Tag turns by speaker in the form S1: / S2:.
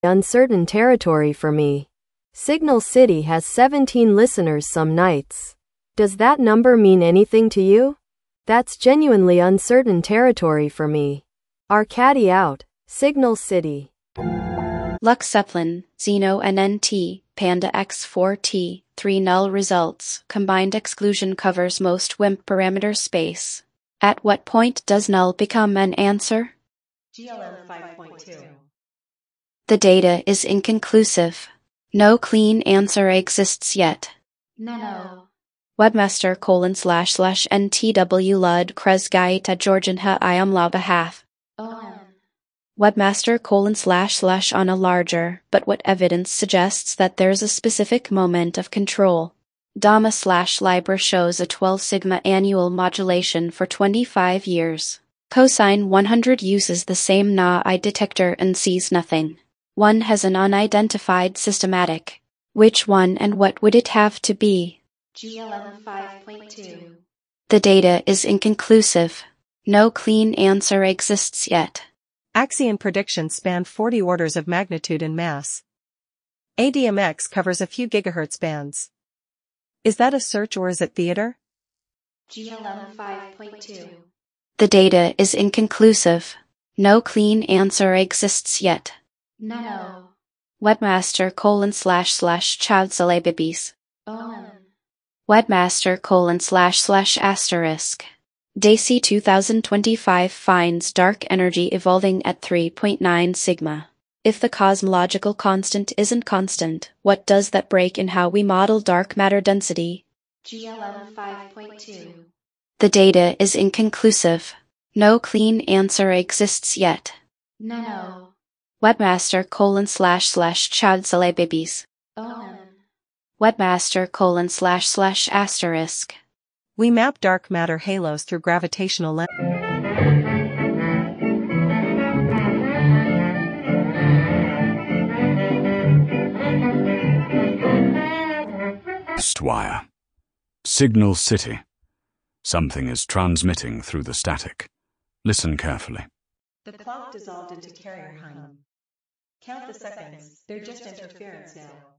S1: Uncertain territory for me. Signal City has 17 listeners some nights. Does that number mean anything to you? That's genuinely uncertain territory for me. Arcady out. Signal City.
S2: Lux Zeppelin, Xeno NNT, Panda X4T, 3 null results. Combined exclusion covers most WIMP parameter space. At what point does null become an answer?
S3: GLM 5.2.
S2: The data is inconclusive. No clean answer exists yet.
S3: No.
S2: Webmaster://ntw lud kresgaita georgianha iam la behalf. Webmaster:// on a larger, but what evidence suggests that there's a specific moment of control. Dama/Libra shows a 12 sigma annual modulation for 25 years. Cosine 100 uses the same Na-I detector and sees nothing. One has an unidentified systematic. Which one and what would it have to be?
S3: GLM 5.2.
S2: The data is inconclusive. No clean answer exists yet.
S4: Axion predictions span 40 orders of magnitude in mass. ADMX covers a few gigahertz bands. Is that a search or is it theater?
S3: GLM 5.2.
S2: The data is inconclusive. No clean answer exists yet.
S3: No.
S2: Webmaster://chowdzalebibis. Webmaster://**. DAISY 2025 finds dark energy evolving at 3.9 sigma. If the cosmological constant isn't constant, what does that break in how we model dark matter density?
S3: GLM 5.2.
S2: The data is inconclusive. No clean answer exists yet.
S3: No.
S2: Webmaster://chowdzalebibis. Webmaster://**.
S4: We map dark matter halos through gravitational lens.
S5: Wire. Signal City. Something is transmitting through the static. Listen carefully.
S3: The clock dissolved into carrier hum. Count the seconds, they're just interference now.